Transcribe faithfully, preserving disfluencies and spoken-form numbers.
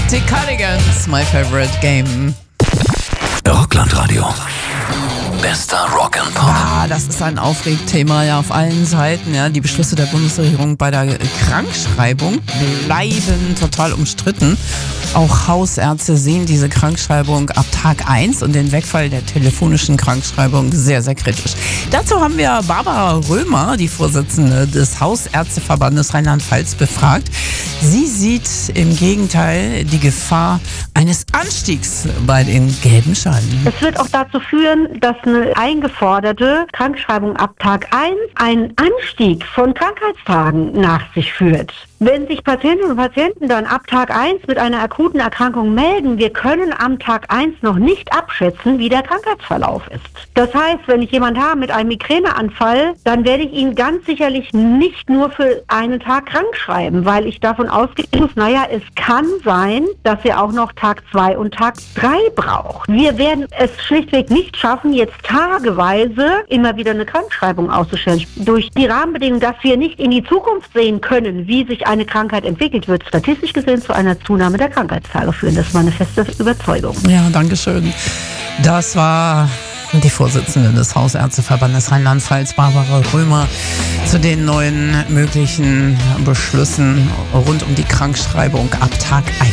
Die Cardigans, my favorite game. Rockland-Radio. Bester Rock and Pop. Ah, das ist ein Aufregthema ja auf allen Seiten. Ja. Die Beschlüsse der Bundesregierung bei der Krankschreibung bleiben total umstritten. Auch Hausärzte sehen diese Krankschreibung ab Tag eins und den Wegfall der telefonischen Krankschreibung sehr, sehr kritisch. Dazu haben wir Barbara Römer, die Vorsitzende des Hausärzteverbandes Rheinland-Pfalz, befragt. Sie sieht im Gegenteil die Gefahr eines Anstiegs bei den gelben Scheinen. Es wird auch dazu führen, dass eine eingeforderte Krankschreibung ab Tag eins einen Anstieg von Krankheitstagen nach sich führt. Wenn sich Patientinnen und Patienten dann ab Tag eins mit einer akuten Erkrankung melden, wir können am Tag eins noch nicht abschätzen, wie der Krankheitsverlauf ist. Das heißt, wenn ich jemanden habe mit einem Migräneanfall, dann werde ich ihn ganz sicherlich nicht nur für einen Tag krank schreiben, weil ich davon ausgehen muss, naja, es kann sein, dass er auch noch Tag zwei und Tag drei braucht. Wir werden es schlichtweg nicht schaffen, jetzt tageweise immer wieder eine Krankschreibung auszustellen. Durch die Rahmenbedingungen, dass wir nicht in die Zukunft sehen können, wie sich eine Krankheit entwickelt, wird statistisch gesehen zu einer Zunahme der Krankheitstage führen. Das ist meine feste Überzeugung. Ja, danke schön. Das war die Vorsitzende des Hausärzteverbandes Rheinland-Pfalz, Barbara Römer, zu den neuen möglichen Beschlüssen rund um die Krankschreibung ab Tag eins.